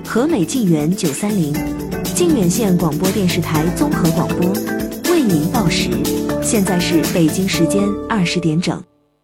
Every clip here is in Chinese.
和美晋源930，靖远县广播电视台综合广播为您报时，现在是北京时间20点整。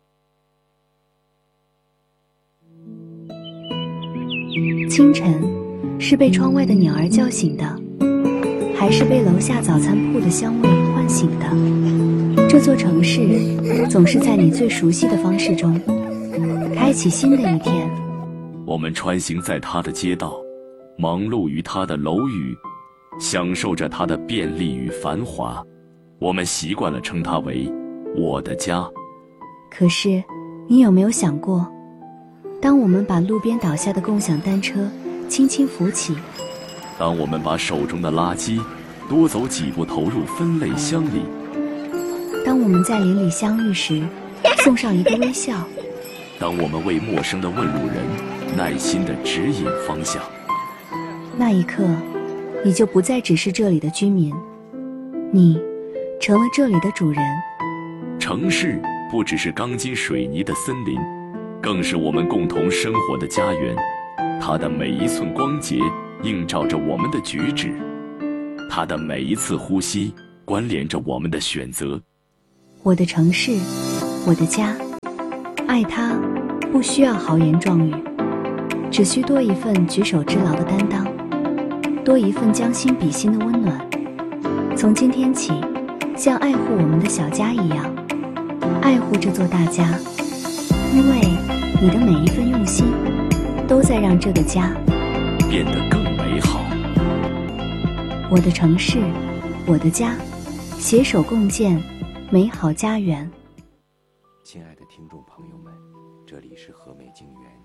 清晨，是被窗外的鸟儿叫醒的，还是被楼下早餐铺的香味唤醒的？这座城市总是在你最熟悉的方式中开启新的一天。 我们穿行在它的街道，忙碌于它的楼宇，享受着它的便利与繁华。我们习惯了称它为我的家。 可是你有没有想过，当我们把路边倒下的共享单车轻轻扶起， 当我们把手中的垃圾多走几步投入分类箱里， 当我们在邻里相遇时送上一个微笑， 当我们为陌生的问路人耐心地指引方向， 那一刻你就不再只是这里的居民，你成了这里的主人。 城市不只是钢筋水泥的森林，更是我们共同生活的家园。它的每一寸光洁映照着我们的举止，它的每一次呼吸关联着我们的选择。 我的城市，我的家，爱它不需要豪言壮语，只需多一份举手之劳的担当，多一份将心比心的温暖。从今天起，像爱护我们的小家一样爱护这座大家，因为你的每一份用心都在让这个家变得更美好。 我的城市，我的家，携手共建美好家园。 亲爱的听众朋友们，这里是和美静园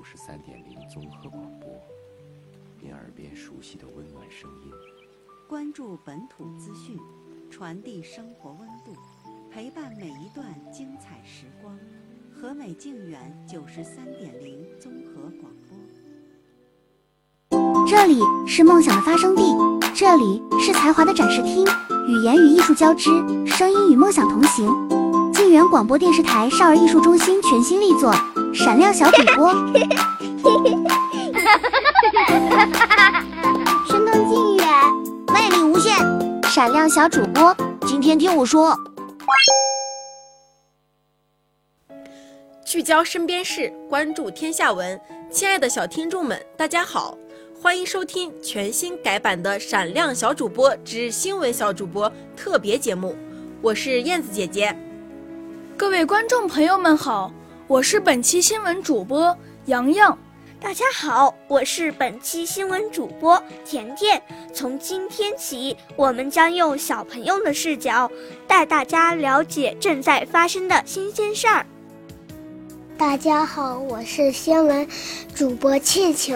93.0综合广播，您耳边熟悉的温暖声音。 关注本土资讯，传递生活温度，陪伴每一段精彩时光。和美静园93.0综合广播。 这里是梦想的发生地，这里是才华的展示厅，语言与艺术交织，声音与梦想同行。静园广播电视台少儿艺术中心全新力作《闪亮小主播》，生动静远，魅力无限。闪亮小主播，今天听我说。 聚焦身边事，关注天下文。亲爱的小听众们，大家好，欢迎收听全新改版的《闪亮小主播之新闻小主播》特别节目，我是燕子姐姐。 各位观众朋友们好，我是本期新闻主播洋洋。 大家好，我是本期新闻主播甜甜。从今天起，我们将用小朋友的视角带大家了解正在发生的新鲜事儿。 大家好，我是新闻主播庆庆。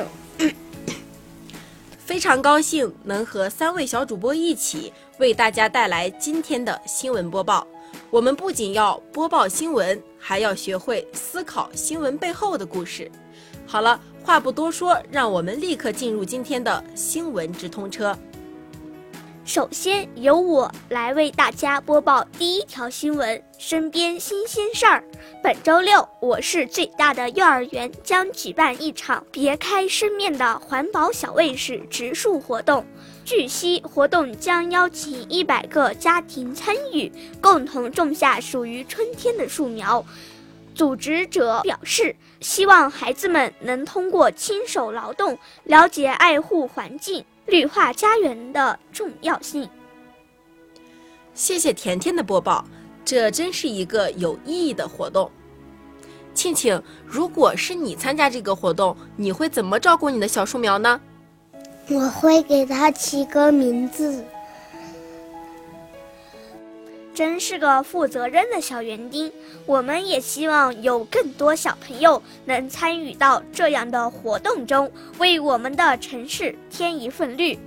非常高兴能和3位小主播一起为大家带来今天的新闻播报。我们不仅要播报新闻，还要学会思考新闻背后的故事。好了，话不多说，让我们立刻进入今天的新闻直通车。 首先由我来为大家播报第一条新闻，身边新鲜事儿。本周六，我市最大的幼儿园将举办一场别开生面的环保小卫士植树活动。据悉，活动将邀请100个家庭参与，共同种下属于春天的树苗。组织者表示，希望孩子们能通过亲手劳动，了解爱护环境、绿化家园的重要性。 谢谢甜甜的播报，这真是一个有意义的活动。庆庆，如果是你参加这个活动，你会怎么照顾你的小树苗呢？ 我会给它起个名字。 真是个负责任的小园丁，我们也希望有更多小朋友能参与到这样的活动中，为我们的城市添一份绿。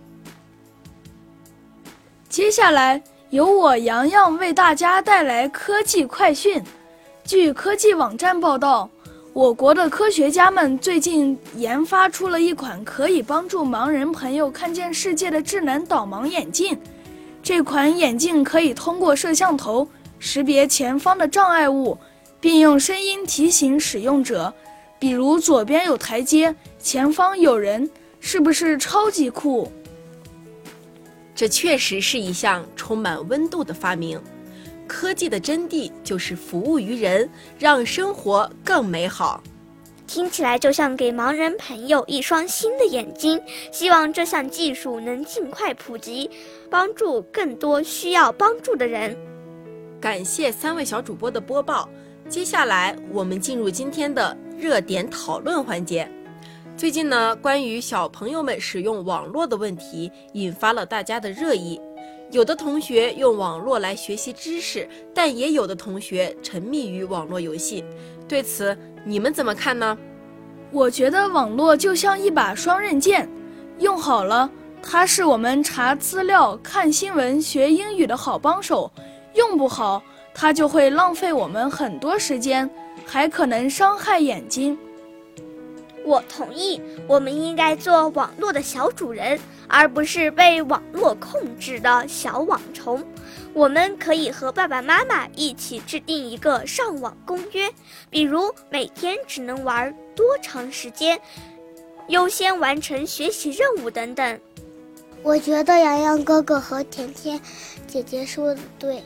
接下来由我洋洋为大家带来科技快讯。据科技网站报道，我国的科学家们最近研发出了一款可以帮助盲人朋友看见世界的智能导盲眼镜。这款眼镜可以通过摄像头识别前方的障碍物，并用声音提醒使用者，比如左边有台阶，前方有人， 是不是超级酷？ 这确实是一项充满温度的发明。科技的真谛就是服务于人，让生活更美好。 听起来就像给盲人朋友一双新的眼睛，希望这项技术能尽快普及，帮助更多需要帮助的人。 感谢3位小主播的播报，接下来我们进入今天的热点讨论环节。最近呢，关于小朋友们使用网络的问题引发了大家的热议。有的同学用网络来学习知识，但也有的同学沉迷于网络游戏。对此，你们怎么看呢？ 我觉得网络就像一把双刃剑，用好了，它是我们查资料、看新闻、学英语的好帮手；用不好，它就会浪费我们很多时间，还可能伤害眼睛。 我同意，我们应该做网络的小主人，而不是被网络控制的小网虫。我们可以和爸爸妈妈一起制定一个上网公约，比如每天只能玩多长时间，优先完成学习任务等等。 我觉得洋洋哥哥和甜甜姐姐说的对。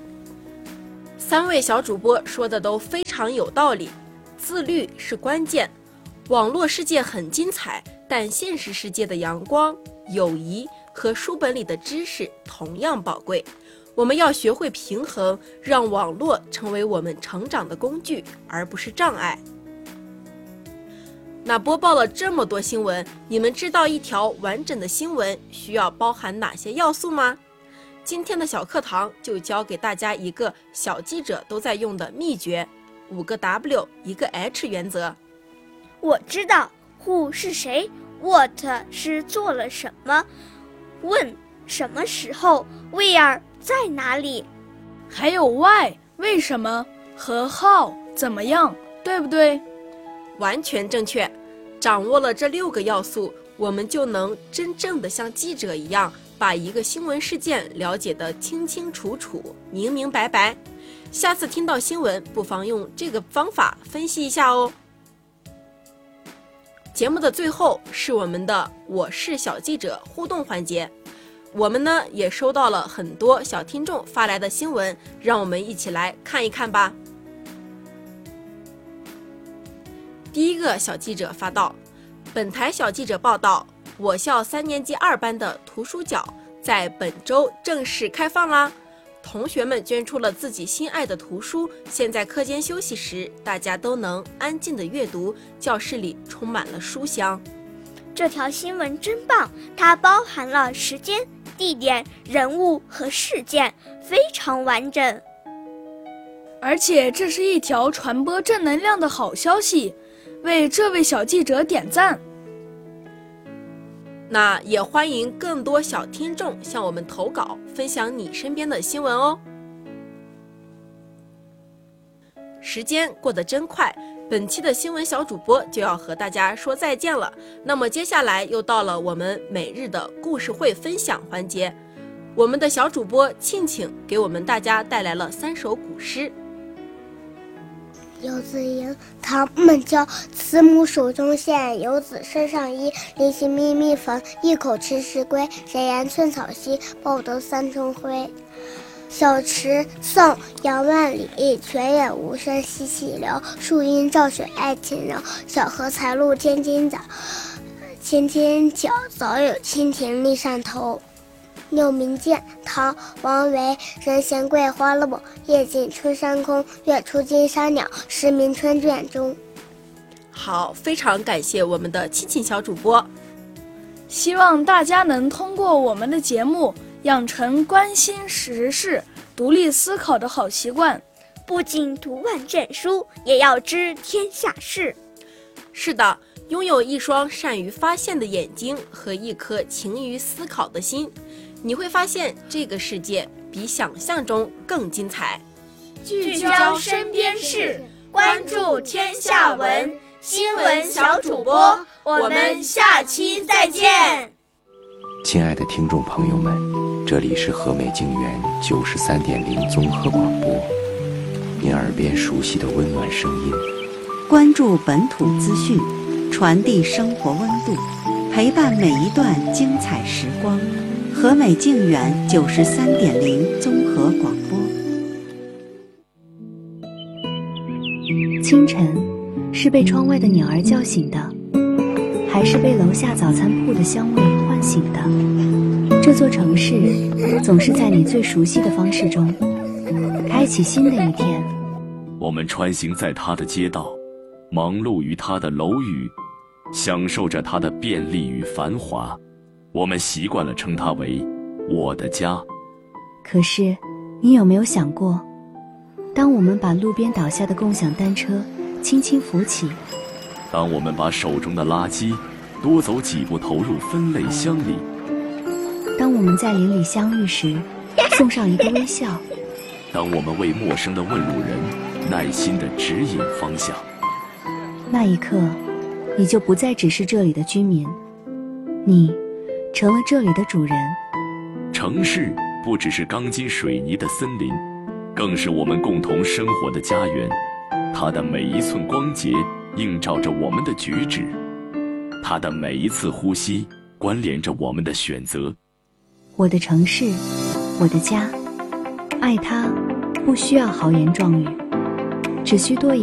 3位小主播说的都非常有道理，自律是关键。网络世界很精彩，但现实世界的阳光、友谊和书本里的知识同样宝贵。我们要学会平衡，让网络成为我们成长的工具，而不是障碍。那播报了这么多新闻，你们知道一条完整的新闻需要包含哪些要素吗？今天的小课堂就教给大家一个小记者都在用的秘诀，5个 W 1个 H 原则。 我知道 Who 是谁， What 是做了什么， When 什么时候， Where 在哪里， 还有 Why 为什么和 How 怎么样，对不对？ 完全正确。掌握了这6个要素，我们就能真正的像记者一样，把一个新闻事件了解得清清楚楚、明明白白。下次听到新闻，不妨用这个方法分析一下哦。节目的最后是我们的我是小记者互动环节，我们呢也收到了很多小听众发来的新闻，让我们一起来看一看吧。第一个小记者发到，本台小记者报道，我校3年级2班的图书角在本周正式开放啦。同学们捐出了自己心爱的图书，现在课间休息时，大家都能安静的阅读，教室里充满了书香。 这条新闻真棒，它包含了时间、地点、人物和事件，非常完整。 而且这是一条传播正能量的好消息，为这位小记者点赞。 那也欢迎更多小听众向我们投稿，分享你身边的新闻哦。时间过得真快，本期的新闻小主播就要和大家说再见了。那么接下来又到了我们每日的故事会分享环节，我们的小主播庆庆给我们大家带来了3首古诗。 游子吟，唐·孟郊。慈母手中线，游子身上衣。临行密密缝，一口迟迟归。谁言寸草心，报得三春晖。小池宋·杨万里。泉眼无声惜细流，树阴照雪爱晴柔。小荷才露尖尖角，尖尖角早有蜻蜓立上头。六民剑，唐·王维。人闲桂花落，夜静春山空。月出惊山鸟，时鸣春卷中。 好，非常感谢我们的庆庆小主播。 希望大家能通过我们的节目，养成关心时事、独立思考的好习惯。 不仅读万卷书，也要知天下事。 是的，拥有一双善于发现的眼睛和一颗勤于思考的心，你会发现这个世界比想象中更精彩。 聚焦身边事，关注天下文，新闻小主播，我们下期再见。 亲爱的听众朋友们，这里是和美静园93.0综合广播，您耳边熟悉的温暖声音。 关注本土资讯，传递生活温度。 陪伴每一段精彩时光。和美静园93.0综合广播。 清晨，是被窗外的鸟儿叫醒的，还是被楼下早餐铺的香味唤醒的？这座城市总是在你最熟悉的方式中开启新的一天。 我们穿行在它的街道，忙碌于它的楼宇，享受着它的便利与繁华。我们习惯了称它为我的家。 可是，你有没有想过，当我们把路边倒下的共享单车轻轻扶起， 当我们把手中的垃圾多走几步投入分类箱里， 当我们在邻里相遇时送上一个微笑， 当我们为陌生的问路人耐心地指引方向， 那一刻，你就不再只是这里的居民，你成了这里的主人。 城市不只是钢筋水泥的森林，更是我们共同生活的家园。它的每一寸光洁映照着我们的举止，它的每一次呼吸关联着我们的选择。 我的城市，我的家，爱它不需要豪言壮语，只需多一